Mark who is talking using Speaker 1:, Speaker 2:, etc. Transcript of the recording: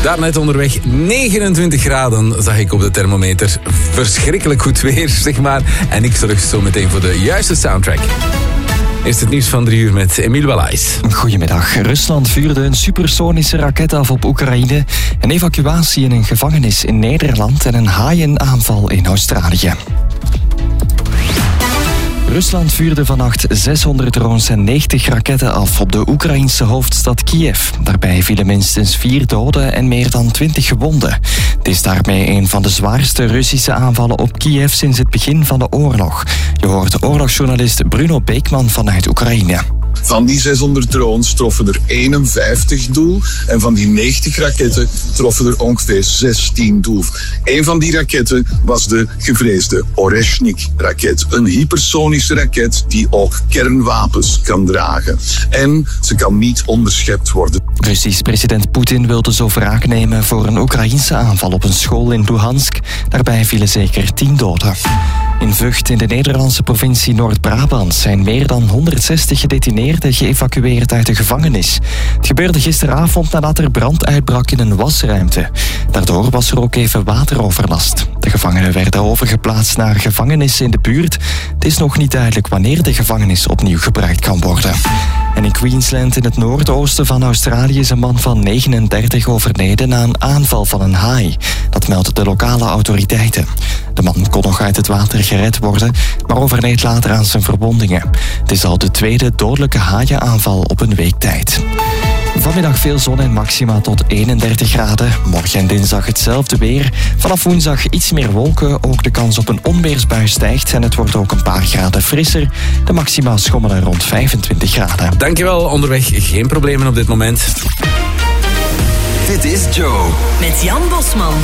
Speaker 1: Daarnet onderweg 29 graden zag ik op de thermometer. Verschrikkelijk goed weer, zeg maar. En ik zorg zo meteen voor de juiste soundtrack. Eerst het nieuws van 3 uur met Emile Wallace.
Speaker 2: Goedemiddag. Rusland vuurde een supersonische raket af op Oekraïne. Een evacuatie in een gevangenis in Nederland en een haaienaanval in Australië. Rusland vuurde vannacht 600 drones en 90 raketten af op de Oekraïnse hoofdstad Kiev. Daarbij vielen minstens 4 doden en meer dan 20 gewonden. Het is daarmee een van de zwaarste Russische aanvallen op Kiev sinds het begin van de oorlog. Je hoort oorlogsjournalist Bruno Beekman vanuit Oekraïne.
Speaker 3: Van die 600 drones troffen er 51 doel en van die 90 raketten troffen er ongeveer 16 doel. Een van die raketten was de gevreesde Oreshnik-raket. Een hypersonische raket die ook kernwapens kan dragen. En ze kan niet onderschept worden.
Speaker 2: Russisch president Poetin wilde zo wraak nemen voor een Oekraïense aanval op een school in Luhansk. Daarbij vielen zeker 10 doden. In Vught in de Nederlandse provincie Noord-Brabant zijn meer dan 160 gedetineerden geëvacueerd uit de gevangenis. Het gebeurde gisteravond nadat er brand uitbrak in een wasruimte. Daardoor was er ook even wateroverlast. De gevangenen werden overgeplaatst naar gevangenissen in de buurt. Het is nog niet duidelijk wanneer de gevangenis opnieuw gebruikt kan worden. En in Queensland in het noordoosten van Australië is een man van 39 overleden na een aanval van een haai. Dat melden de lokale autoriteiten. De man kon nog uit het water gered worden, maar overleed later aan zijn verwondingen. Het is al de tweede dodelijke haaienaanval op een week tijd. Vanmiddag veel zon en maxima tot 31 graden. Morgen en dinsdag hetzelfde weer. Vanaf woensdag iets meer wolken. Ook de kans op een onweersbui stijgt en het wordt ook een paar graden frisser. De maxima schommelen rond 25 graden.
Speaker 1: Dankjewel, onderweg geen problemen op dit moment.
Speaker 4: Dit is Joe.
Speaker 5: Met Jan Bosman.